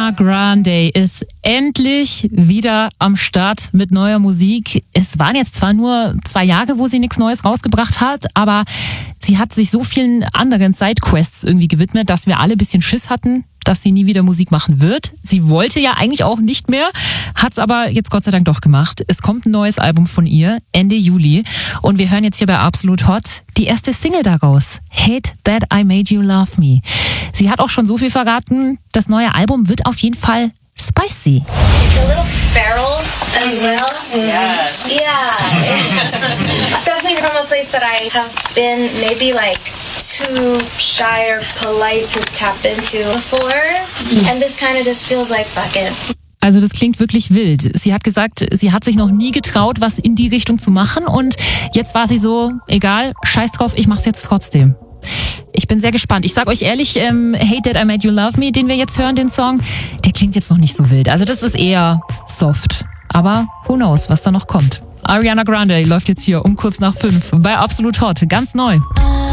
Ariana Grande ist endlich wieder am Start mit neuer Musik. Es waren jetzt zwar nur 2 Jahre, wo sie nichts Neues rausgebracht hat, aber sie hat sich so vielen anderen Sidequests irgendwie gewidmet, dass wir alle ein bisschen Schiss hatten, dass sie nie wieder Musik machen wird. Sie wollte ja eigentlich auch nicht mehr, hat's aber jetzt Gott sei Dank doch gemacht. Es kommt ein neues Album von ihr, Ende Juli. Und wir hören jetzt hier bei Absolut Hot die erste Single daraus, Hate That I Made You Love Me. Sie hat auch schon so viel verraten, das neue Album wird auf jeden Fall spicy. It's a little feral as well. Yes. Yeah. It's definitely from a place that I have been maybe like too shy or polite to tap into before. And this kind of just feels like fuck it. Also das klingt wirklich wild. Sie hat gesagt, sie hat sich noch nie getraut, was in die Richtung zu machen und jetzt war sie so, egal, scheiß drauf, ich mach's jetzt trotzdem. Ich bin sehr gespannt. Ich sag euch ehrlich, Hate That I Made You Love Me, den wir jetzt hören, den Song, der klingt jetzt noch nicht so wild. Also das ist eher soft. Aber who knows, was da noch kommt. Ariana Grande läuft jetzt hier um kurz nach 5 bei Absolut Hot, ganz neu.